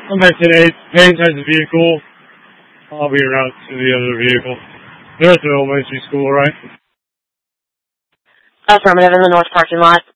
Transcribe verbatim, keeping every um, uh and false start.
I'm at eight. Hayes has a vehicle. I'll be around to the other vehicle. There's the elementary school, right? Affirmative, in the north parking lot.